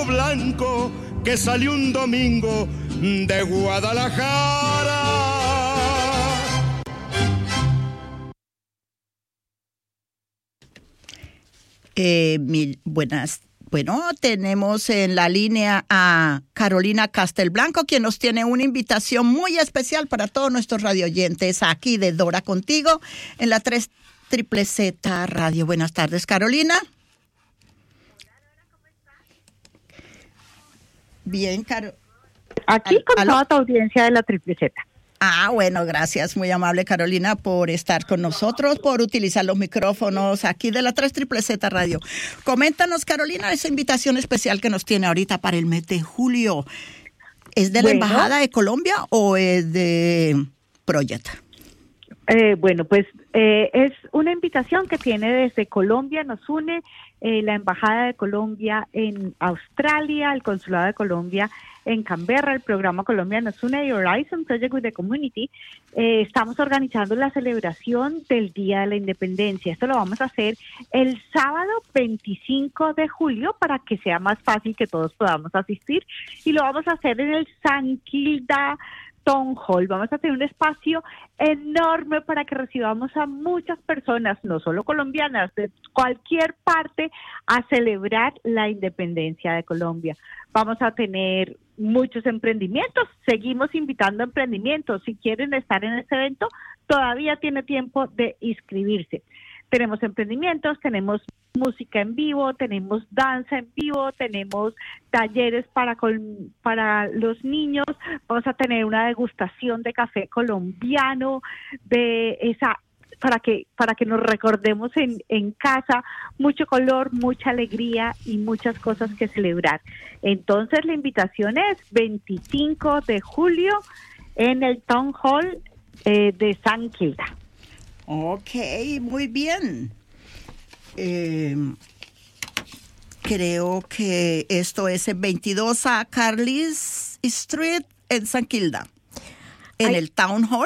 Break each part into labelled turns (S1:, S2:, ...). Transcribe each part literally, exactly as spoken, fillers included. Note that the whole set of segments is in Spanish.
S1: caballo blanco que salió un domingo de Guadalajara.
S2: Eh, mil, buenas. Bueno, tenemos en la línea a Carolina Castelblanco, quien nos tiene una invitación muy especial para todos nuestros radioyentes aquí de Dora Contigo en la tres triple Z Radio. Buenas tardes, Carolina. Bien, Caro.
S3: Aquí con toda tu audiencia de la triple Z.
S2: Ah, bueno, gracias, muy amable Carolina por estar con nosotros, por utilizar los micrófonos aquí de la tres triple Z Radio. Coméntanos, Carolina, esa invitación especial que nos tiene ahorita para el mes de julio. ¿Es de la bueno, Embajada de Colombia o es de Project?
S3: Eh, bueno, pues eh, es una invitación que tiene desde Colombia, nos une eh, la Embajada de Colombia en Australia, el Consulado de Colombia en Canberra, el programa Colombia nos une y Horizon Project with the Community. Eh, estamos organizando la celebración del Día de la Independencia. Esto lo vamos a hacer el sábado veinticinco de julio para que sea más fácil que todos podamos asistir, y lo vamos a hacer en el San Kilda Town Hall. Vamos a tener un espacio enorme para que recibamos a muchas personas, no solo colombianas, de cualquier parte, a celebrar la independencia de Colombia. Vamos a tener muchos emprendimientos, seguimos invitando a emprendimientos. Si quieren estar en este evento, todavía tiene tiempo de inscribirse. Tenemos emprendimientos, tenemos música en vivo, tenemos danza en vivo, tenemos talleres para col- para los niños, vamos a tener una degustación de café colombiano, de esa para que para que nos recordemos en, en casa, mucho color, mucha alegría y muchas cosas que celebrar. Entonces la invitación es veinticinco de julio en el Town Hall eh, de San Kilda.
S2: Ok, muy bien. Eh, creo que esto es el veintidós a Carlis Street en San Kilda, en Ay. el Town Hall.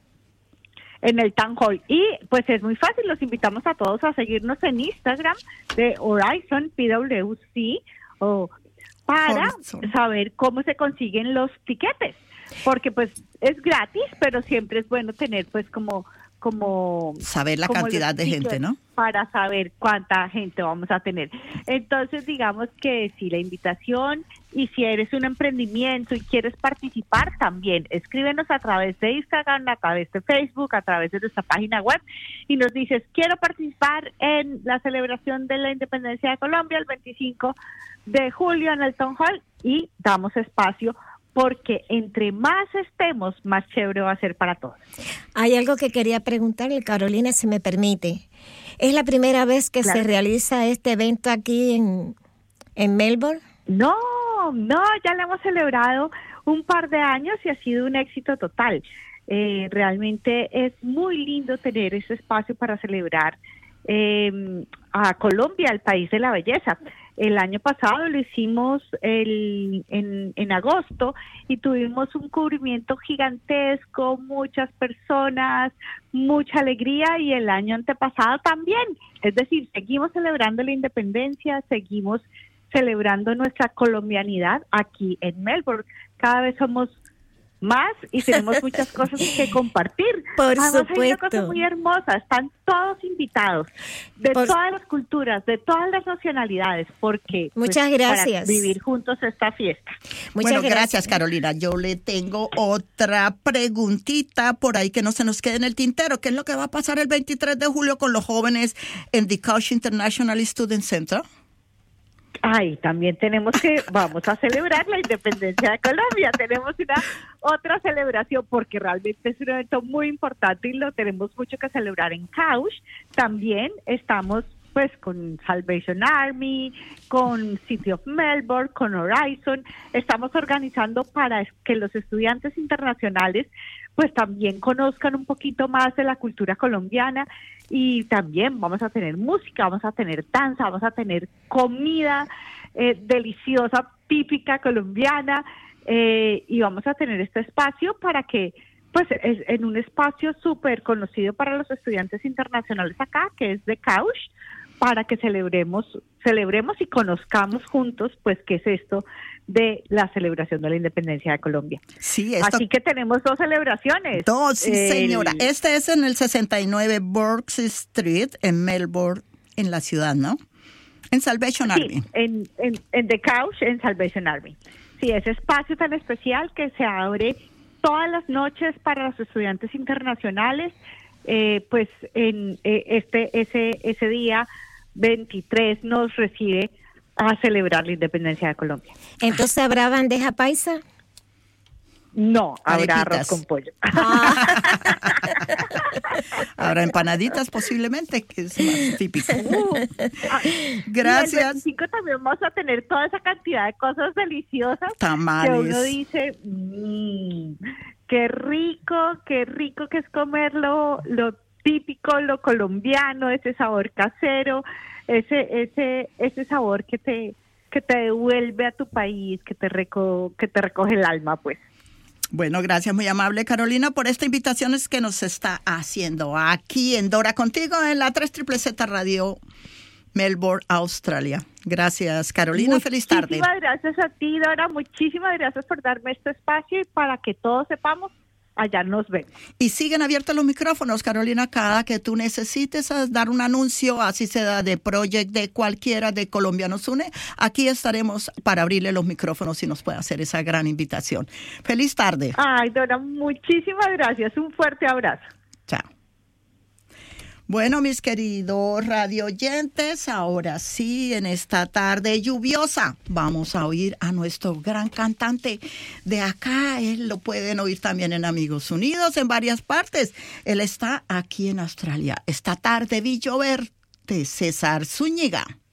S3: En el Town Hall. Y pues es muy fácil, los invitamos a todos a seguirnos en Instagram de Horizon P W C o para Horizon. Saber cómo se consiguen los tiquetes, porque pues es gratis, pero siempre es bueno tener pues como como
S2: saber la como cantidad de gente, ¿no?
S3: Para saber cuánta gente vamos a tener. Entonces, digamos que si la invitación, y si eres un emprendimiento y quieres participar, también escríbenos a través de Instagram, a través de Facebook, a través de nuestra página web, y nos dices, quiero participar en la celebración de la independencia de Colombia el veinticinco de julio en el Town Hall, y damos espacio, porque entre más estemos, más chévere va a ser para todos.
S4: Hay algo que quería preguntarle, Carolina, si me permite. ¿Es la primera vez que claro. se realiza este evento aquí en, en Melbourne?
S3: No, no, ya lo hemos celebrado un par de años y ha sido un éxito total. Eh, realmente es muy lindo tener ese espacio para celebrar eh, a Colombia, el país de la belleza. El año pasado lo hicimos el, en, en agosto y tuvimos un cubrimiento gigantesco, muchas personas, mucha alegría, y el año antepasado también. Es decir, seguimos celebrando la independencia, seguimos celebrando nuestra colombianidad aquí en Melbourne. Cada vez somos más y tenemos muchas cosas que compartir.
S4: Por
S3: Además,
S4: supuesto.
S3: hay una cosa muy hermosa, están todos invitados, de Por... todas las culturas, de todas las nacionalidades, porque
S4: muchas
S3: pues,
S4: gracias.
S3: Para vivir juntos esta fiesta.
S2: Muchas bueno, gracias. gracias, Carolina. Yo le tengo otra preguntita por ahí que no se nos quede en el tintero. ¿Qué es lo que va a pasar el veintitrés de julio con los jóvenes en The Couch International Student Center?
S3: Ay, también tenemos que, vamos a celebrar la independencia de Colombia, tenemos una otra celebración porque realmente es un evento muy importante y lo tenemos mucho que celebrar en Couch. También estamos pues con Salvation Army, con City of Melbourne, con Horizon, estamos organizando para que los estudiantes internacionales pues también conozcan un poquito más de la cultura colombiana, y también vamos a tener música, vamos a tener danza, vamos a tener comida eh, deliciosa, típica colombiana, eh, y vamos a tener este espacio para que, pues es en un espacio súper conocido para los estudiantes internacionales acá, que es The Couch, para que celebremos, celebremos y conozcamos juntos, pues, qué es esto de la celebración de la independencia de Colombia.
S2: Sí, esto...
S3: Así que tenemos dos celebraciones.
S2: Dos, sí,
S3: el...
S2: señora. Este es en el sesenta y nueve Burke Street, en Melbourne, en la ciudad, ¿no? En Salvation
S3: sí,
S2: Army.
S3: En, en, en The Couch, en Salvation Army. Sí, ese espacio tan especial que se abre todas las noches para los estudiantes internacionales, eh, pues en eh, este ese ese día veintitrés nos recibe a celebrar la independencia de Colombia.
S4: Entonces, ¿habrá bandeja paisa?
S3: No, habrá
S2: Arepitas.
S3: arroz con pollo.
S4: Ah.
S2: Habrá empanaditas posiblemente, que es más típico.
S3: Uh, ah,
S2: Gracias.
S3: Y el veinticinco también vamos a tener toda esa cantidad de cosas deliciosas.
S2: Tamales.
S3: Que uno dice, mmm, qué rico, qué rico que es comer lo, lo típico, lo colombiano, ese sabor casero, ese ese ese sabor que te que te devuelve a tu país, que te reco, que te recoge el alma, pues.
S2: Bueno, gracias, muy amable Carolina, por esta invitación que nos está haciendo aquí en Dora Contigo en la tres Z Z Radio Melbourne, Australia. Gracias, Carolina, feliz tarde.
S3: Muchísimas gracias a ti, Dora, muchísimas gracias por darme este espacio y para que todos sepamos, allá nos vemos.
S2: Y siguen abiertos los micrófonos, Carolina, cada que tú necesites dar un anuncio, así sea de Project, de cualquiera de Colombia Nos Une, aquí estaremos para abrirle los micrófonos y nos puede hacer esa gran invitación. Feliz tarde.
S3: Ay, Dora, muchísimas gracias, un fuerte abrazo.
S2: Chao. Bueno, mis queridos radioyentes, ahora sí, en esta tarde lluviosa, vamos a oír a nuestro gran cantante de acá. Él lo pueden oír también en Amigos Unidos, en varias partes. Él está aquí en Australia. Esta tarde vi llover de César Zúñiga.